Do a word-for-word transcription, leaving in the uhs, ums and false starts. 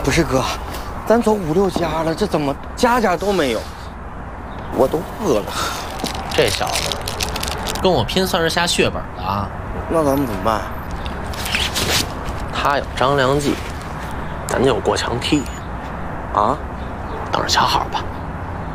不是哥，咱走五六家了，这怎么家家都没有？我都饿了。 这小子跟我拼算是下血本了啊！ 那咱们怎么办？ 他有张良计，咱就有过墙梯。 啊？ 等着瞧好吧。